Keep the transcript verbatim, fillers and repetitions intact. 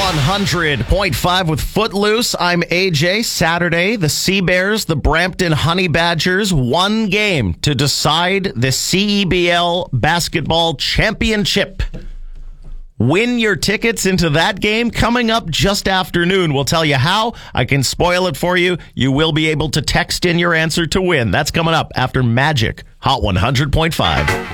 one hundred point five with Footloose. I'm A J. Saturday, the Sea Bears, the Brampton Honey Badgers, one game to decide the C E B L Basketball Championship. Win your tickets into that game coming up just after noon. We'll tell you how. I can spoil it for you. You will be able to text in your answer to win. That's coming up after Magic Hot one hundred point five.